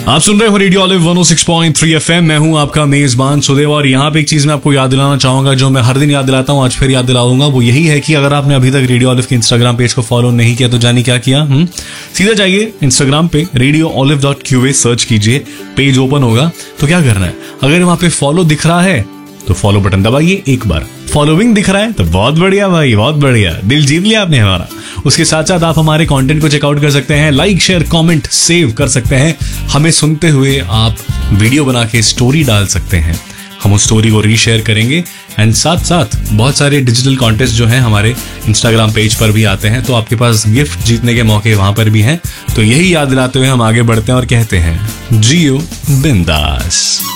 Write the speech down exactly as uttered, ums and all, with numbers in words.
आप सुन रहे हो रेडियो ऑलिव वन ओ सिक्स पॉइंट थ्री एफएम। मैं हूं आपका मेजबान सुदेव और यहाँ पे एक चीज मैं आपको याद दिलाना चाहूंगा जो मैं हर दिन याद दिलाता हूँ, आज फिर याद दिलाऊंगा। वो यही है कि अगर आपने अभी तक रेडियो ऑलिव के इंस्टाग्राम पेज को फॉलो नहीं किया तो जानिए क्या किया। हुँ? सीधा जाइए इंस्टाग्राम पे radio olive dot QA search कीजिए, पेज ओपन होगा। तो क्या करना है, अगर वहां पे फॉलो दिख रहा है तो फॉलो बटन दबाइए एक बार। फॉलोइंग दिख रहा है तो बहुत बढ़िया भाई, बहुत बढ़िया, दिल जीत लिया आपने हमारा। उसके साथ साथ आप हमारे कंटेंट को चेकआउट कर सकते हैं, लाइक शेयर कमेंट सेव कर सकते हैं। हमें सुनते हुए आप वीडियो बना के स्टोरी डाल सकते हैं, हम उस स्टोरी को रीशेयर करेंगे। एंड साथ साथ बहुत सारे डिजिटल कॉन्टेस्ट जो हैं हमारे इंस्टाग्राम पेज पर भी आते हैं, तो आपके पास गिफ्ट जीतने के मौके वहां पर भी हैं। तो यही याद दिलाते हुए हम आगे बढ़ते हैं और कहते हैं जियो बिंदास।